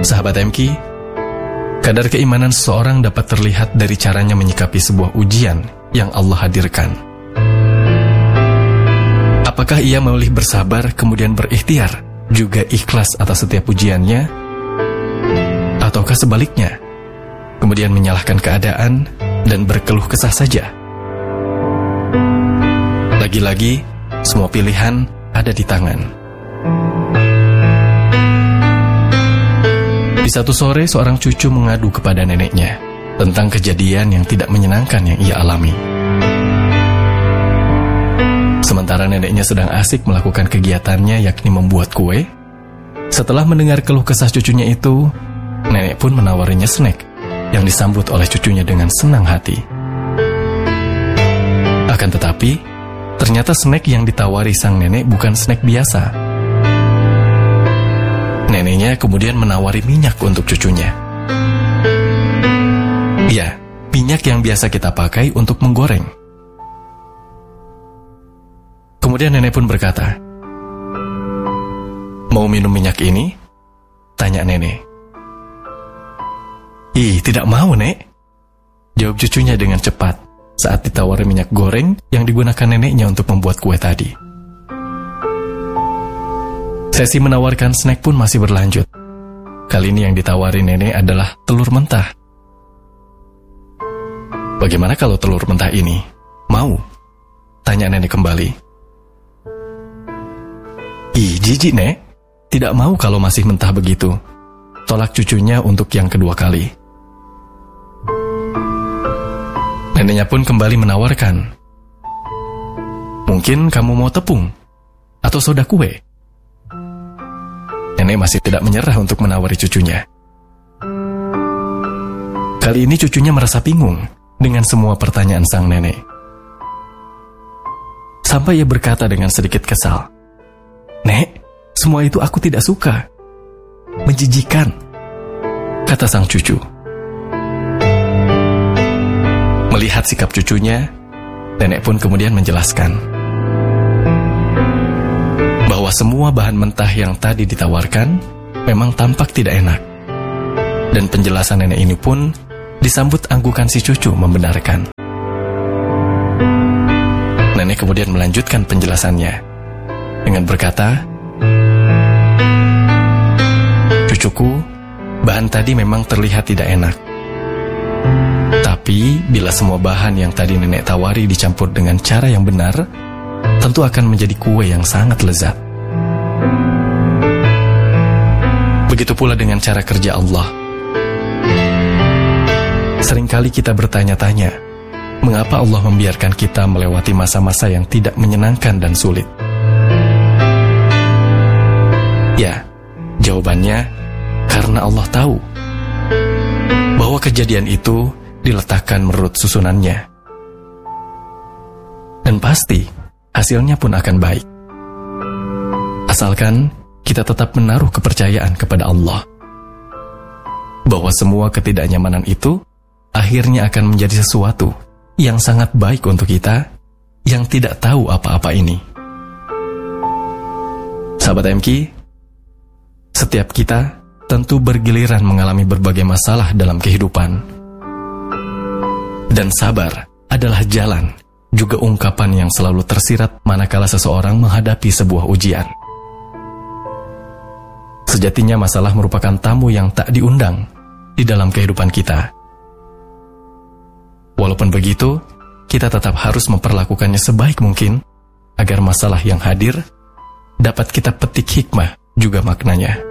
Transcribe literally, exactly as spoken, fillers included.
Sahabat M K, kadar keimanan seseorang dapat terlihat dari caranya menyikapi sebuah ujian yang Allah hadirkan. Apakah ia memilih bersabar kemudian berikhtiar, juga ikhlas atas setiap ujiannya? Ataukah sebaliknya, kemudian menyalahkan keadaan dan berkeluh kesah saja? Lagi-lagi, semua pilihan ada di tangan. Di satu sore, seorang cucu mengadu kepada neneknya tentang kejadian yang tidak menyenangkan yang ia alami. Sementara neneknya sedang asik melakukan kegiatannya, yakni membuat kue. Setelah mendengar keluh kesah cucunya itu, nenek pun menawarinya snack yang disambut oleh cucunya dengan senang hati. Akan tetapi, ternyata snack yang ditawari sang nenek bukan snack biasa. Neneknya kemudian menawari minyak untuk cucunya. Ya, minyak yang biasa kita pakai untuk menggoreng. Kemudian nenek pun berkata, "Mau minum minyak ini?" tanya nenek. "Ih, tidak mau, Nek," jawab cucunya dengan cepat saat ditawari minyak goreng yang digunakan neneknya untuk membuat kue tadi. Sesi menawarkan snack pun masih berlanjut. Kali ini yang ditawari nenek adalah telur mentah. "Bagaimana kalau telur mentah ini? Mau?" tanya nenek kembali. "Ih, jijik, Nek. Tidak mau kalau masih mentah begitu," tolak cucunya untuk yang kedua kali. Neneknya pun kembali menawarkan, "Mungkin kamu mau tepung atau soda kue?" Nenek masih tidak menyerah untuk menawari cucunya. Kali ini cucunya merasa bingung dengan semua pertanyaan sang nenek. Sampai ia berkata dengan sedikit kesal, "Nek, semua itu aku tidak suka. Menjijikan," kata sang cucu. Melihat sikap cucunya, nenek pun kemudian menjelaskan bahwa semua bahan mentah yang tadi ditawarkan memang tampak tidak enak. Dan penjelasan nenek ini pun disambut anggukan si cucu membenarkan. Nenek kemudian melanjutkan penjelasannya dengan berkata, "Cucuku, bahan tadi memang terlihat tidak enak. Tapi, bila semua bahan yang tadi nenek tawari dicampur dengan cara yang benar, tentu akan menjadi kue yang sangat lezat." Begitu pula dengan cara kerja Allah. Seringkali kita bertanya-tanya, mengapa Allah membiarkan kita melewati masa-masa yang tidak menyenangkan dan sulit? Ya, jawabannya, karena Allah tahu bahwa kejadian itu diletakkan menurut susunannya. Dan pasti hasilnya pun akan baik. Asalkan kita tetap menaruh kepercayaan kepada Allah bahwa semua ketidaknyamanan itu akhirnya akan menjadi sesuatu yang sangat baik untuk kita yang tidak tahu apa-apa ini. Sahabat M K, setiap kita tentu bergiliran mengalami berbagai masalah dalam kehidupan. Dan sabar adalah jalan, juga ungkapan yang selalu tersirat manakala seseorang menghadapi sebuah ujian. Sejatinya masalah merupakan tamu yang tak diundang di dalam kehidupan kita. Walaupun begitu, kita tetap harus memperlakukannya sebaik mungkin agar masalah yang hadir dapat kita petik hikmah juga maknanya.